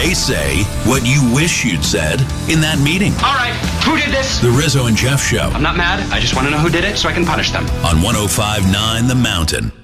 They say what you wish you'd said in that meeting. All right, who did this? The Rizzo and Jeff Show I'm not mad. I just want to know who did it so I can punish them. on 105.9 The Mountain.